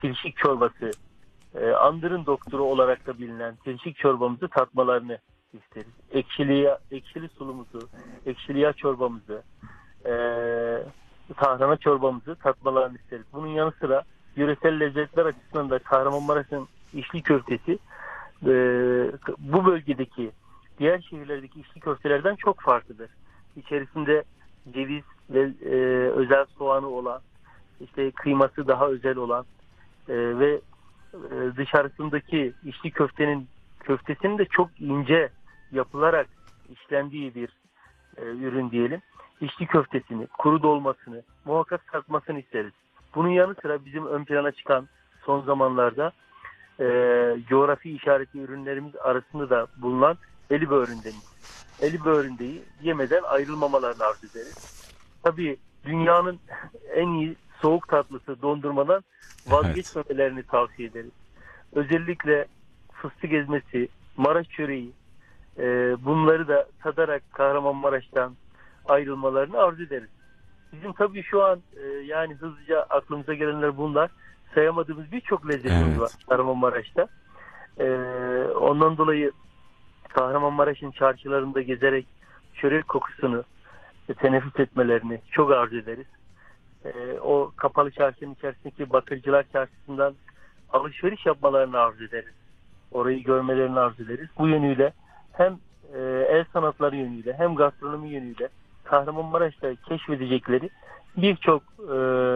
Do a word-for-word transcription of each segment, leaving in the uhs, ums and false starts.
tirşik çorbası, e, Andırın doktoru olarak da bilinen tirşik çorbamızı tatmalarını isteriz. Ekşili, ekşili sulumuzu, ekşili yağ çorbamızı, e, tahrana çorbamızı tatmalarını isteriz. Bunun yanı sıra yöresel lezzetler açısından da Kahramanmaraş'ın içli köftesi e, bu bölgedeki diğer şehirlerdeki içli köftelerden çok farklıdır. İçerisinde ceviz ve e, özel soğanı olan, işte kıyması daha özel olan e, ve e, dışarısındaki içli köftenin köftesinin de çok ince yapılarak işlendiği bir e, ürün diyelim. İçli köftesini, kuru dolmasını muhakkak tatmasını isteriz. Bunun yanı sıra bizim ön plana çıkan son zamanlarda e, coğrafi işaretli ürünlerimiz arasında da bulunan eli böğründeniz. Eli böğründeyi yemeden ayrılmamalarını arzu ederiz. Tabii dünyanın en iyi soğuk tatlısı dondurmadan vazgeçmemelerini evet. tavsiye ederiz. Özellikle fıstık ezmesi, Maraş çöreği, e, bunları da tadarak Kahramanmaraş'tan ayrılmalarını arzu ederiz. Bizim tabii şu an e, yani hızlıca aklımıza gelenler bunlar. Sayamadığımız birçok lezzetimiz evet. var Kahramanmaraş'ta. E, ondan dolayı Kahramanmaraş'ın çarşılarında gezerek çörek kokusunu e, teneffüs etmelerini çok arzu ederiz. E, o kapalı çarşının içerisindeki Bakırcılar Çarşısı'ndan alışveriş yapmalarını arzu ederiz. Orayı görmelerini arzu ederiz. Bu yönüyle hem e, el sanatları yönüyle hem gastronomi yönüyle Kahramanmaraş'ta keşfedecekleri birçok e,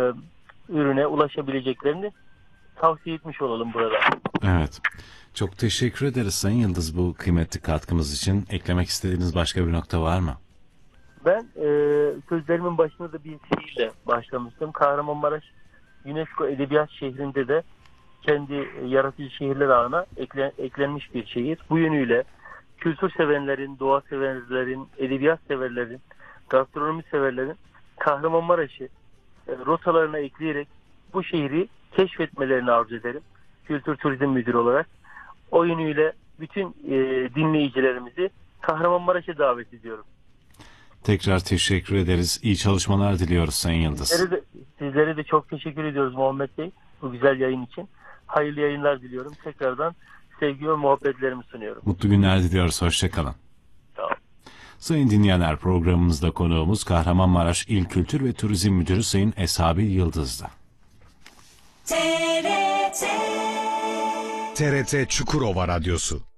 ürüne ulaşabileceklerini tavsiye etmiş olalım burada. Evet. Çok teşekkür ederiz Sayın Yıldız bu kıymetli katkımız için. Eklemek istediğiniz başka bir nokta var mı? Ben e, sözlerimin başında da bir şiirle başlamıştım. Kahramanmaraş UNESCO Edebiyat Şehri'nde de kendi yaratıcı şehirler ağına eklen, eklenmiş bir şehir. Bu yönüyle kültür sevenlerin, doğa severlerin, edebiyat severlerin, gastronomi severlerin Kahramanmaraş'ı e, rotalarına ekleyerek bu şehri keşfetmelerini arzu ederim. Kültür Turizm Müdürü olarak. O yönüyle bütün e, dinleyicilerimizi Kahramanmaraş'a davet ediyorum. Tekrar teşekkür ederiz. İyi çalışmalar diliyoruz Sayın Yıldız. Sizlere de, sizlere de çok teşekkür ediyoruz Muhammed Bey bu güzel yayın için. Hayırlı yayınlar diliyorum. Tekrardan sevgi ve muhabbetlerimi sunuyorum. Mutlu günler diliyoruz. Hoşçakalın. Tamam. Sayın dinleyenler, programımızda konuğumuz Kahramanmaraş İl Kültür ve Turizm Müdürü Sayın Esabi Yıldız'dı. T R T T R T Çukurova Radyosu